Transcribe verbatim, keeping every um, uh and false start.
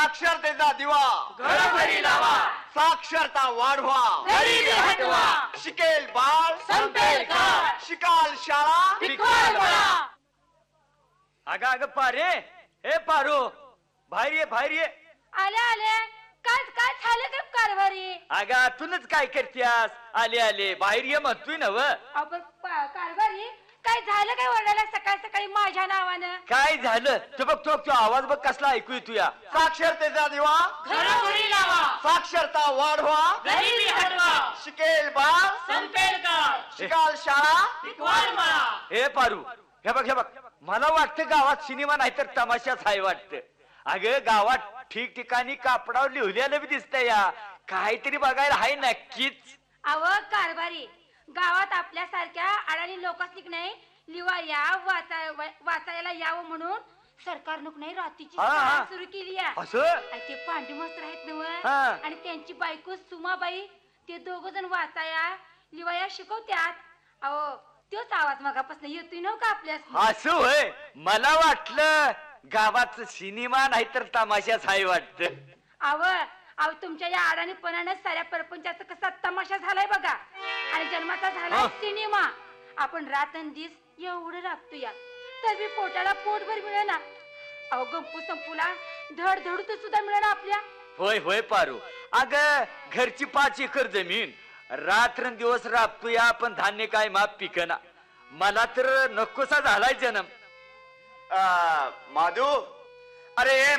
साक्षरतेचा दिवा घरोघरी लावा, साक्षरता वाढवा, गरिबी हटवा, शिकेल बाळ संपेल काळ, शिकाल शाळा शिकवाल बळा. अगं अगं पारे, हे पारू, बाहेर ये बाहेर ये. आले आले, काय काय झालं काय कारभारी? अगं आतूनच काय करतेस? आले आले बाहेर ये म्हणतोय ना व. आपण कारभारी काय झालं काय ओरडायला सकाळ सकाळी माझ्या नावानं? काय झालं? तो बघ तो तो आवाज बघ कसला ऐकू येतोया. साक्षरतेचा दिवा घरोघरी लावा, साक्षरता वाढवा, गरिबी हटवा, शिकेल बाळ संपेल काळ, शिकाल शाळा शिकवाल बळा. हे पारू, हे बघ हे बघ, मला वाटतं गावात सिनेमा नाही तर तमाशाच आहे वाटतं. अगं गावात ठिकठिकाणी कापडावर लिहिलेलं बी दिसतंय या. काहीतरी बघायला आहे नक्कीच. अव कारभारी, गावात आपल्यासारख्या अडाणी लोकांनी नाही लिवा या वाचा वाचायला यावं म्हणून सरकारनं नाही रात्रीची हा, हा. शाळा सुरू केली आहे. असं आणि ते पांडे मास्तर आहेत नव, हा. आणि त्यांची बायको सुमाबाई, ते दोघ जण वाचाया लिवाया शिकवत्यात. अहो तोच आवाज मगापासून येतोय नव का आपल्या? असं होय, मला वाटलं गावात सिनेमा नाही तर तमाशाच आहे वाटतं. अव अहो तुमच्या या अडाणीपणानं साऱ्या परपंचाचा कसा तमाशा झालाय बघा. आणि जन्माचा झालाय हा. सिनेमा. आपण रात्रंदिवस एवढं राबतो या, तर बी पोटाला पोटभर मिळेना. अहो गंपू संपूला धड धडूत सुद्धा मिळेना आपल्या. होय होय पारू, अग घरची पाच एकर जमीन रात्रंदिवस राबतो या, पण धान्य काय माप पिकना. मला तर नकोसा झालाय जन्म. माधू, अरे